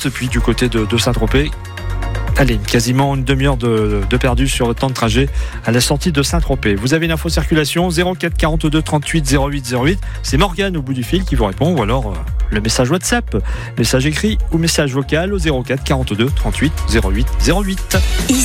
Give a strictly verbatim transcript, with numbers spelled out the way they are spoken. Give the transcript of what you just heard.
minutes. Puis du côté de, de Saint-Tropez, allez, quasiment une demi-heure de, de perdu sur votre temps de trajet à la sortie de Saint-Tropez. Vous avez une info circulation zéro quatre quarante-deux trente-huit zéro huit zéro huit. C'est Morgane au bout du fil qui vous répond, ou alors euh, le message WhatsApp, message écrit ou message vocal au zéro quatre quarante-deux trente-huit zéro huit zéro huit.